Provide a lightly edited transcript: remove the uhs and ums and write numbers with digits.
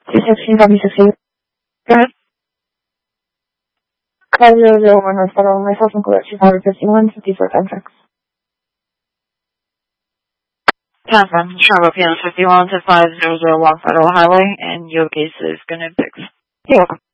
216 Go ahead. Call 001 North Federal. Myself and Colette 251 54 contracts. Catherine, Travel PN 51 to 5001 Federal Highway, and your case is going to fix. You're welcome.